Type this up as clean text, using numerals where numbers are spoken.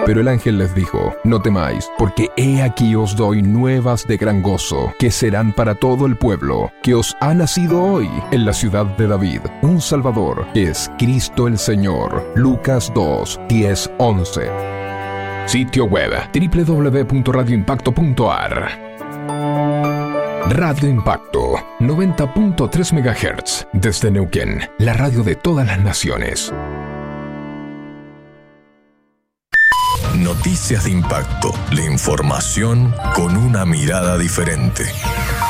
Pero el ángel les dijo: no temáis, porque he aquí os doy nuevas de gran gozo, que serán para todo el pueblo, que os ha nacido hoy en la ciudad de David un Salvador, que es Cristo el Señor. Lucas 2, 10, 11. Sitio web www.radioimpacto.ar. Radio Impacto 90.3 MHz desde Neuquén, la radio de todas las naciones. Noticias de impacto, la información con una mirada diferente.